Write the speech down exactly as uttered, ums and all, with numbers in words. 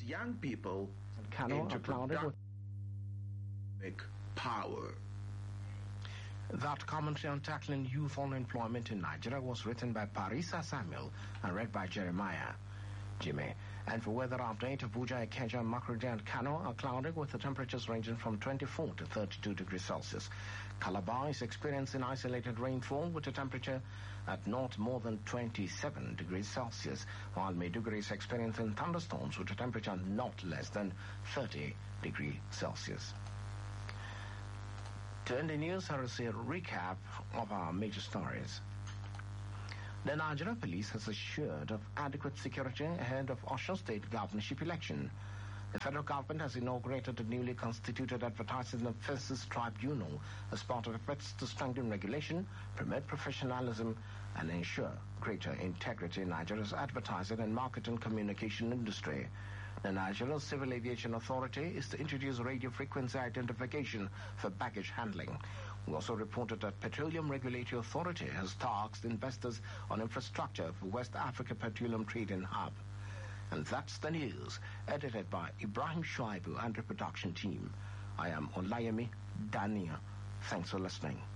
young people Kano into productive power. That commentary on tackling youth unemployment in Nigeria was written by Parisa Samuel and read by Jeremiah Jimmy. And for weather update, Abuja, Ikeja, Makurdi and Kano are cloudy with the temperatures ranging from twenty-four to thirty-two degrees Celsius. Calabar is experiencing isolated rainfall with a temperature at not more than twenty-seven degrees Celsius, while Maiduguri is experiencing thunderstorms with a temperature not less than thirty degrees Celsius. To end the news, here is a recap of our major stories. The Nigeria Police has assured of adequate security ahead of Osun State governorship election. The federal government has inaugurated a newly constituted Advertising Offences Tribunal as part of efforts to strengthen regulation, promote professionalism, and ensure greater integrity in Nigeria's advertising and marketing communication industry. The Nigeria Civil Aviation Authority is to introduce radio frequency identification for baggage handling. We also reported that Petroleum Regulatory Authority has tasked investors on infrastructure for West Africa Petroleum Trading Hub. And that's the news, edited by Ibrahim Shuaibu and the production team. I am Olayemi Dania. Thanks for listening.